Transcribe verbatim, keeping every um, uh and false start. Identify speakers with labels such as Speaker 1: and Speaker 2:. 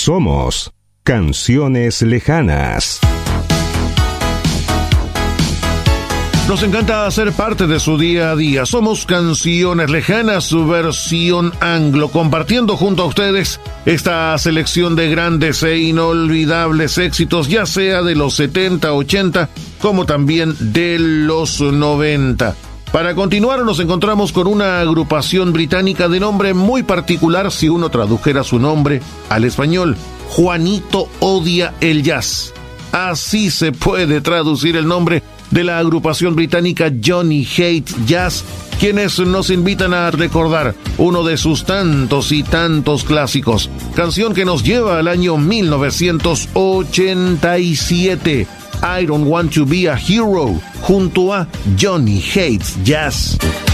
Speaker 1: Somos Canciones Lejanas.
Speaker 2: Nos encanta ser parte de su día a día. Somos Canciones Lejanas, su versión anglo, compartiendo junto a ustedes esta selección de grandes e inolvidables éxitos, ya sea de los setenta, ochenta, como también de los noventa. Para continuar, nos encontramos con una agrupación británica de nombre muy particular si uno tradujera su nombre al español. Juanito odia el jazz. Así se puede traducir el nombre de la agrupación británica Johnny Hates Jazz, quienes nos invitan a recordar uno de sus tantos y tantos clásicos, canción que nos lleva al año mil novecientos ochenta y siete, I Don't Want to Be a Hero, junto a Johnny Hates Jazz.